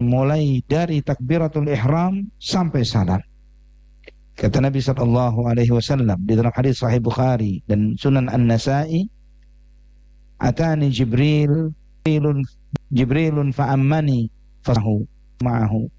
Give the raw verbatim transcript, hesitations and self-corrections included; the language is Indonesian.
mulai dari takbiratul ihram sampai salam. Kata Nabi sallallahu alaihi wasallam di dalam hadis sahih Bukhari dan Sunan An-Nasa'i, atani Jibril Jibrilun Jibrilun fa'ammani fahu ma'ahu